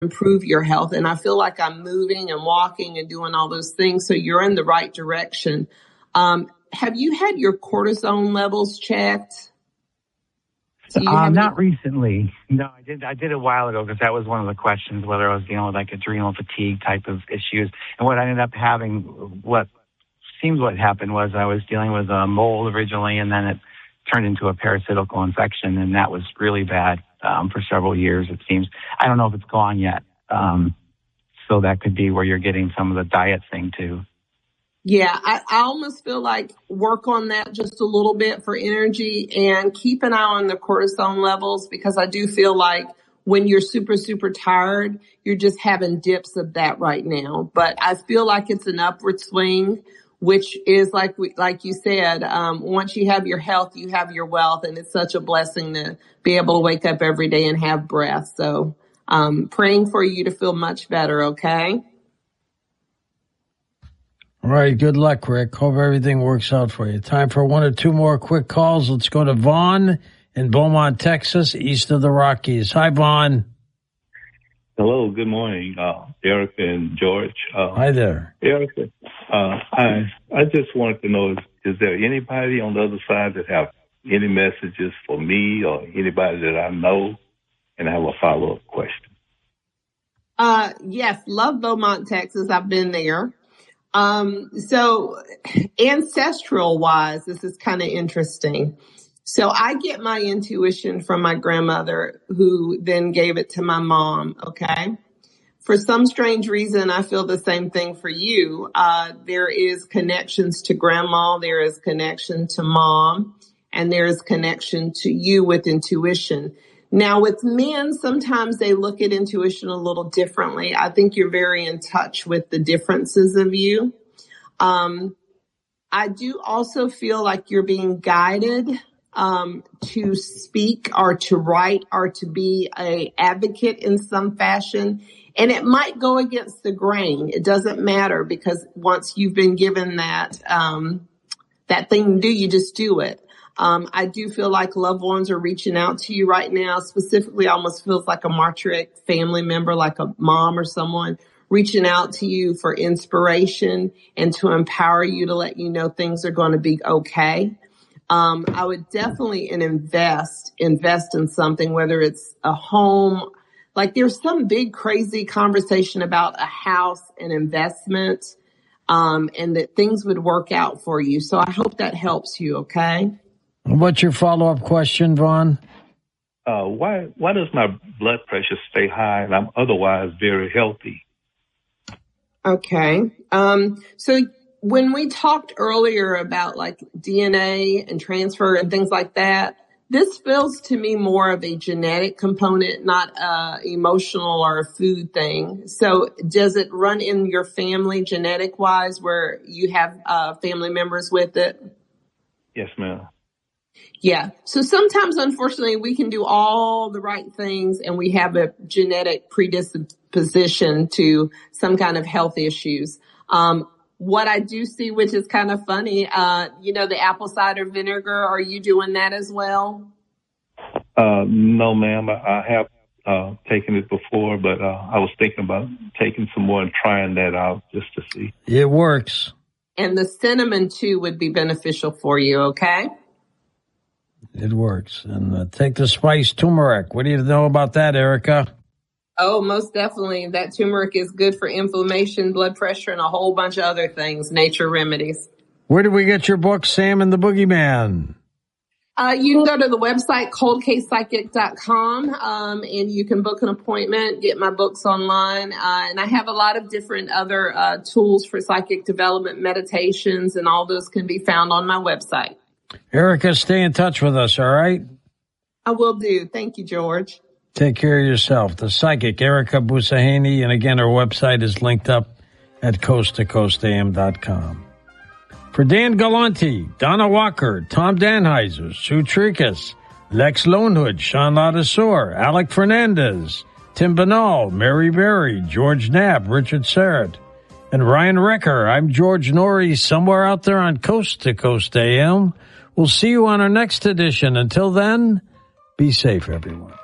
improve your health. And I feel like I'm moving and walking and doing all those things. So you're in the right direction. Have you had your cortisone levels checked? Not recently. No, I did a while ago because that was one of the questions, whether I was dealing with like adrenal fatigue type of issues. And what I ended up having, what happened was I was dealing with a mold originally, and then it turned into a parasitical infection, and that was really bad for several years, it seems. I don't know if it's gone yet. So that could be where you're getting some of the diet thing too. Yeah, I almost feel like work on that just a little bit for energy and keep an eye on the cortisone levels, because I do feel like when you're super, super tired, you're just having dips of that right now. But I feel like it's an upward swing, which is like you said, once you have your health, you have your wealth, and it's such a blessing to be able to wake up every day and have breath. So, praying for you to feel much better. Okay. All right. Good luck, Rick. Hope everything works out for you. Time for one or two more quick calls. Let's go to Vaughn in Beaumont, Texas, east of the Rockies. Hi, Vaughn. Hello. Good morning, Erica and George. Hi there. Erica, I just wanted to know, is there anybody on the other side that have any messages for me or anybody that I know? And I have a follow-up question. Yes. Love Beaumont, Texas. I've been there. So ancestral wise, this is kind of interesting. So I get my intuition from my grandmother, who then gave it to my mom. Okay. For some strange reason, I feel the same thing for you. There is connections to grandma. There is connection to mom, and there is connection to you with intuition. Now, with men, sometimes they look at intuition a little differently. I think you're very in touch with the differences of you. I do also feel like you're being guided to speak or to write or to be a advocate in some fashion. And it might go against the grain. It doesn't matter, because once you've been given that thing to do, you just do it. I do feel like loved ones are reaching out to you right now. Specifically, almost feels like a matriarch family member, like a mom or someone reaching out to you for inspiration and to empower you, to let you know things are going to be okay. I would definitely invest in something, whether it's a home. Like there's some big crazy conversation about a house and investment, and that things would work out for you. So I hope that helps you. Okay. What's your follow-up question, Vaughn? Why does my blood pressure stay high and I'm otherwise very healthy? Okay. So when we talked earlier about like DNA and transfer and things like that, this feels to me more of a genetic component, not emotional or a food thing. So does it run in your family genetic wise, where you have family members with it? Yes, ma'am. Yeah. So sometimes, unfortunately, we can do all the right things and we have a genetic predisposition to some kind of health issues. What I do see, which is kind of funny, the apple cider vinegar, are you doing that as well? No, ma'am. I have taken it before, but I was thinking about taking some more and trying that out just to see. It works. And the cinnamon, too, would be beneficial for you, okay? It works. And take the spice turmeric. What do you know about that, Erica? Oh, most definitely. That turmeric is good for inflammation, blood pressure, and a whole bunch of other things, nature remedies. Where do we get your book, Sam and the Boogeyman? You can go to the website, coldcasepsychic.com, and you can book an appointment, get my books online. And I have a lot of different other tools for psychic development, meditations, and all those can be found on my website. Erica, stay in touch with us, all right? I will do. Thank you, George. Take care of yourself. The psychic, Erica Busahaney, and again, her website is linked up at coasttocoastam.com. For Dan Galante, Donna Walker, Tom Danheiser, Sue Tricus, Lex Lonehood, Sean Ladasor, Alec Fernandez, Tim Banal, Mary Berry, George Knapp, Richard Serrett, and Ryan Recker, I'm George Norrie, somewhere out there on Coast to Coast AM. We'll see you on our next edition. Until then, be safe, everyone.